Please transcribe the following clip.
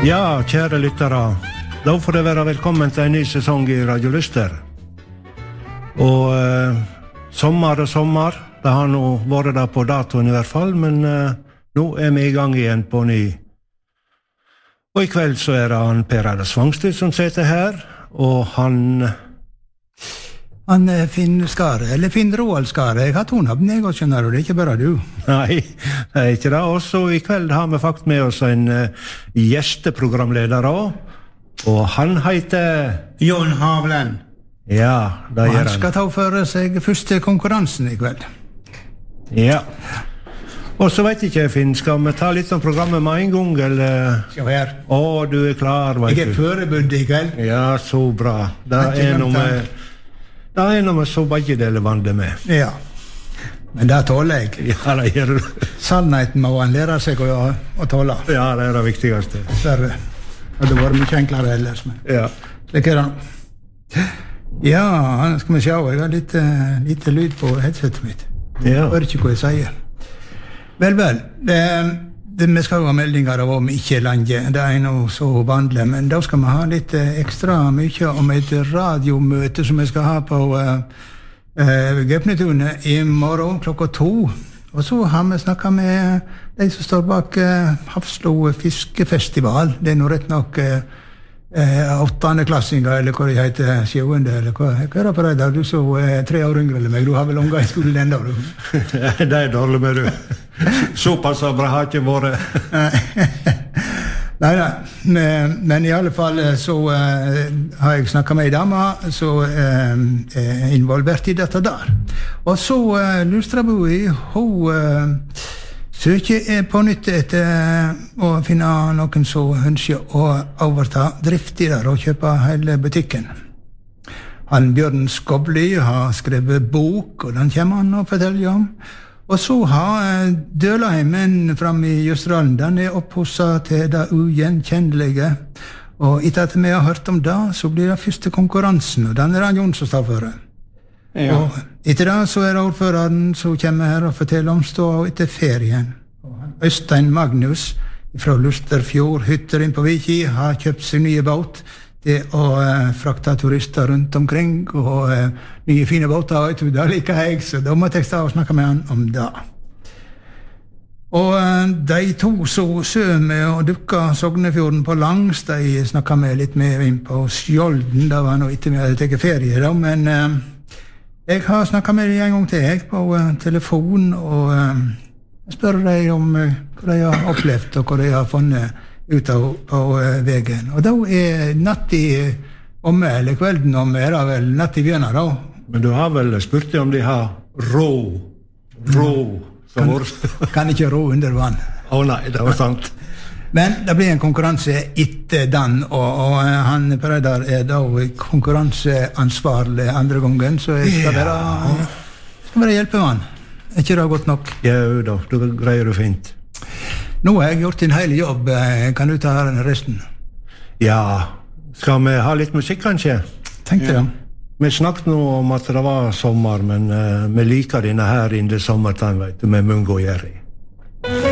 Ja, kjære lyttere, da får det være velkommen til en ny sesong i Radio Lyster. Og sommer, det har nå vært der på datoen i hvert fall, men nå vi i gang igjen på ny. Og i kveld så det han Per Eider Svangsted som sitter her, og han Finn Skare, eller Finn Roald Skare. Jeg har tonavn, jeg også, skjønner du, det ikke bare du. Nei, det ikke det. Og så i kveld har vi faktisk med oss en gjesteprogramleder også, og han heter Jon Havlen. Ja, det gjør han. Han skal ta for seg første konkurransen i kveld. Ja. Og så vet ikke, Finn, skal vi ta litt om programmet med en gang, eller? Skal vi her. Du klar, vet du. Jeg forberedt i kveld. Ja, så bra. Det noe med så begge deler vande med. Ja, men det tåler jeg. Ja, det gjør du. Sannheten må han lære seg å tåle. Ja, det det viktigste. Det hadde vært mye enklere ellers, men ja. Slik det nå. Ja, skal vi se, jeg har litt lyd på headsetet mitt. Ja. Jeg hører ikke hva jeg sier. Vel, vi skal jo ha meldinger av om ikke landet, det noe så vanlig, men da skal vi ha litt ekstra mye om et radiomøte som vi skal ha på Gøpnetunet i morgen klokka 2. Og så har vi snakket med de som står bak Hafslo Fiskefestival. Det nå rett nok 8. klassinger, eller hva det heter, 7. eller hva det på deg da? Du så 3 år yngre eller meg, du har vel unga i skolen enda, du? Det dårlig med du. Såpass bra har ikke vært. Nei, men i alle fall så har jeg snakket med en dame som involvert i dette der. Og så Lustraboi, hun søker på nytt etter å finne noen som ønsker å overta drift i der og kjøpe hele butikken. Han Bjørn Skobli har skrevet bok, og den kommer han å fortelle om. Og så har Dølaheimen frem i Jøsdalen, den opphosset til det ugjenkjennelige. Og etter at vi har hørt om det, så blir det første konkurransen, og den han Jon som står for det. Ja. Og etter det så det ordføreren som kommer her og forteller om stå etter ferien. Øystein Magnus fra Lusterfjord, hytter inn på Viki, har kjøpt seg nye båt til å frakte turister rundt omkring, og nye fine båter, og det liker jeg, så da måtte jeg stå og snakke med han om det. Og de to så med å dukke Sognefjorden på langs, de snakket med litt mer inn på Skjolden, det var noe etter vi hadde tatt ferie da, men jeg har snakket med dem en gang til, jeg, på telefon, og spør dem om hva de har opplevd, og hva de har funnet ut av på veien. Og da natt i omme, eller kvelden omme, det vel natt i bjørna da. Men du har vel spurt dem om de har rå, kan ikke rå under vann. Nei, det var sant. Men det blir en konkurranse etter den, og han Pereidar da konkurranseansvarlig andre gangen, så jeg skal bare hjelpe med han. Ikke det godt nok? Ja, da greier du fint. Nå har jeg gjort en hel jobb, kan du ta resten? Ja, skal vi ha litt musikk kanskje? Tenkte det. Vi snakket nå om at det var sommer, men vi liker denne her inn til sommertime, vet du, med Mungo Jerry.